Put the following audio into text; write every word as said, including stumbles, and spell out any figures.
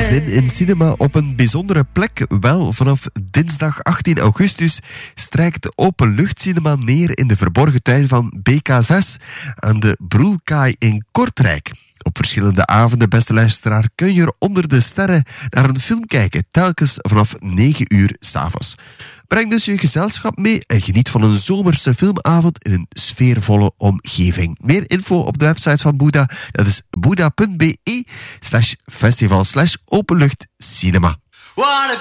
Zin in cinema op een bijzondere plek? Wel, vanaf dinsdag achttien augustus strijkt de openluchtcinema neer in de verborgen tuin van B K zes aan de Broelkaai in Kortrijk. Op verschillende avonden, beste luisteraar, kun je er onder de sterren naar een film kijken, telkens vanaf negen uur 's avonds. Breng dus je gezelschap mee en geniet van een zomerse filmavond in een sfeervolle omgeving. Meer info op de website van Boeddha, dat is boeddha punt be slash festival slash openluchtcinema.